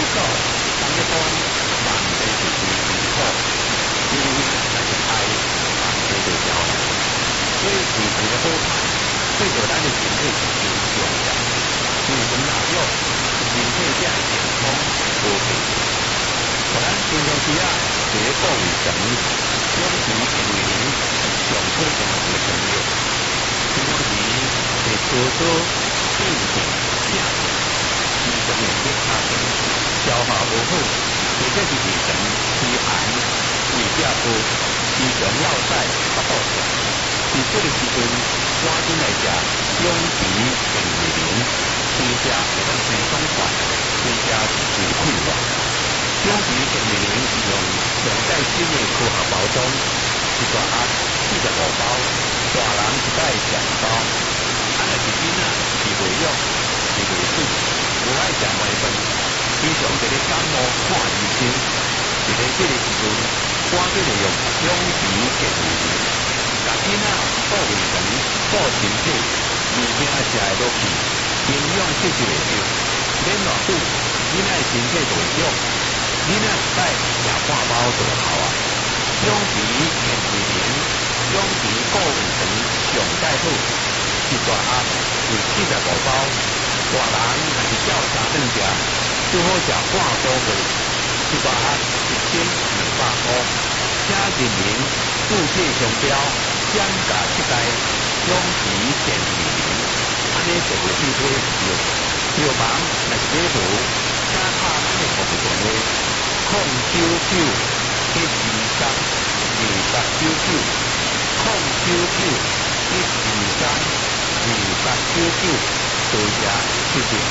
所，人一般万事就是辛苦，因为但是爱万事就了啦。所以维持的好歹，对着咱的身体是真重要。健康哪有身体才会健康无病。互咱平常时啊，一个顾卫生，养生健胃灵上好重要的工作。平常时会多多变动正常，时常会血压高，消化无好，或者是胃肠虚寒、胃壁高，时常落屎、腹肚痛。在这个时阵，赶紧来食养脾健胃灵，多食会当生爽快，多食是快乐。养脾健胃灵是用上盖新的科学包装，一大盒45包，大人一袋2包。若是囡仔是袂用，是袂水，无爱食糜饭，经常伫咧感冒看医生，伫咧这个时阵，赶紧来用养脾健胃灵，甲囡仔顾胃肠、顾身体，物件食会落去，营养吸收会着，免偌久，囡仔身体就会弱。囡仔一摆食半包就好啊！养脾健胃灵，养脾顾胃肠上盖好，一大盒为75包，大人若是照三顿食，最好食半个月，一大盒1200块。请认明注册商标，减价7代，养脾健胃灵，安尼就会对体有用。药房若是买无，请打咱的服务电话：099-123-2899，099-123-2899，多谢谢谢。